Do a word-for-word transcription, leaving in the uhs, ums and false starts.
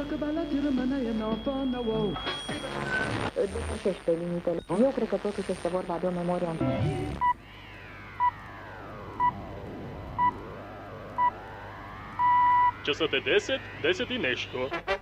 Depășește limitele. Eu cred că totuși este vorba de o memorie. Čo sa te deset, desetinešto.